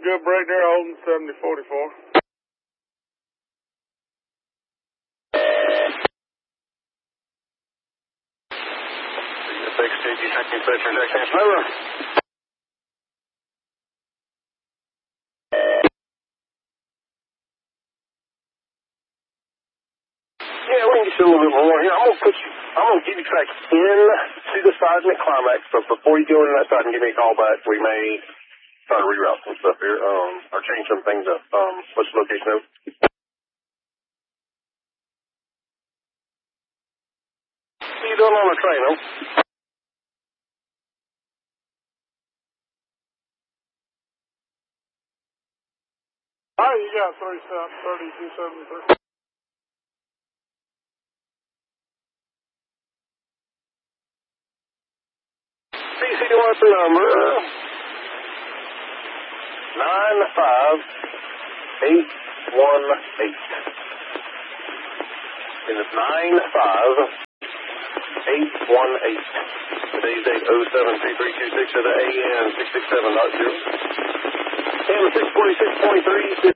good break there, holding 7044. XTG checking station, check over. Yeah, we can get you a little bit more here. I'm gonna give you track in to the seismic climax, but before you go into that side and give me a call back, we may try to reroute some stuff here, or change some things up. What's the location of? What are you doing on the train, huh? All right, you got 3273. CC, what's the number? 95818. And it's 95818. Today's date 072326 of the AN 667.0. And 646.3.